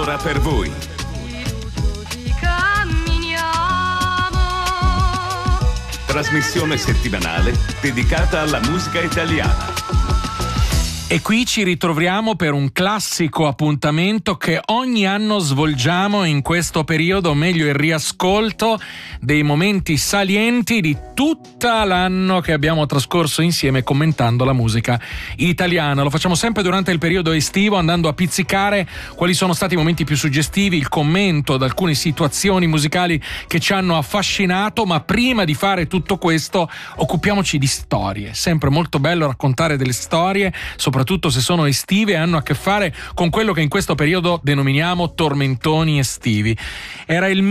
lavora per voi. Trasmissione settimanale dedicata alla musica italiana. E qui ci ritroviamo per un classico appuntamento che ogni anno svolgiamo in questo periodo, o meglio il riascolto dei momenti salienti di tutta l'anno che abbiamo trascorso insieme commentando la musica italiana. Lo facciamo sempre durante il periodo estivo, andando a pizzicare quali sono stati i momenti più suggestivi, il commento ad alcune situazioni musicali che ci hanno affascinato, ma prima di fare tutto questo occupiamoci di storie. Sempre molto bello raccontare delle storie, soprattutto se sono estive e hanno a che fare con quello che in questo periodo denominiamo tormentoni estivi. Era il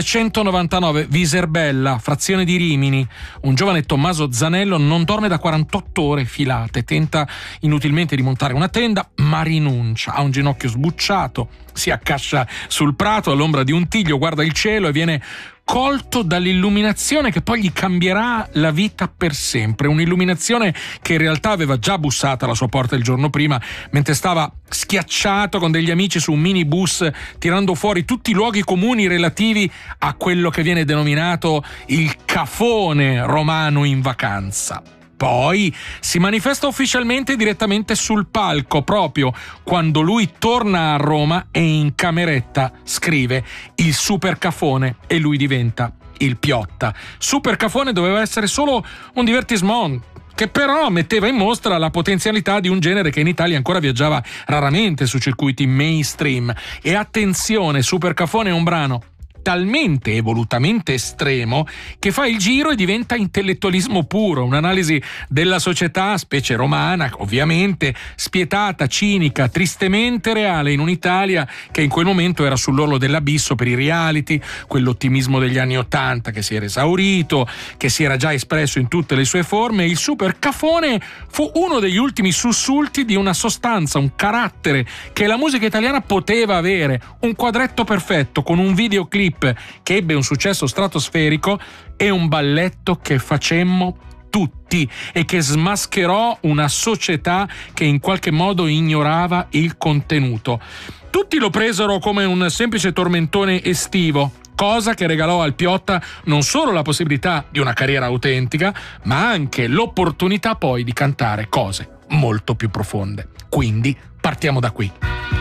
1999, Viserbella, frazione di Rimini. Un giovane Tommaso Zanello non dorme da 48 ore filate, tenta inutilmente di montare una tenda, ma rinuncia. Ha un ginocchio sbucciato, si accascia sul prato all'ombra di un tiglio, guarda il cielo e viene colto dall'illuminazione che poi gli cambierà la vita per sempre. Un'illuminazione che in realtà aveva già bussato alla sua porta il giorno prima, mentre stava schiacciato con degli amici su un minibus, tirando fuori tutti i luoghi comuni relativi a quello che viene denominato il cafone romano in vacanza. Poi si manifesta ufficialmente direttamente sul palco, proprio quando lui torna a Roma e in cameretta scrive il Supercafone e lui diventa il Piotta. Supercafone doveva essere solo un divertissement, che però metteva in mostra la potenzialità di un genere che in Italia ancora viaggiava raramente su circuiti mainstream. E attenzione, Supercafone è un brano talmente e volutamente estremo che fa il giro e diventa intellettualismo puro, un'analisi della società, specie romana, ovviamente spietata, cinica, tristemente reale in un'Italia che in quel momento era sull'orlo dell'abisso per i reality, quell'ottimismo degli anni '80 che si era esaurito, che si era già espresso in tutte le sue forme. Il Supercafone fu uno degli ultimi sussulti di una sostanza, un carattere che la musica italiana poteva avere, un quadretto perfetto con un videoclip che ebbe un successo stratosferico e un balletto che facemmo tutti e che smascherò una società che in qualche modo ignorava il contenuto. Tutti lo presero come un semplice tormentone estivo, cosa che regalò al Piotta non solo la possibilità di una carriera autentica, ma anche l'opportunità poi di cantare cose molto più profonde. Quindi partiamo da qui.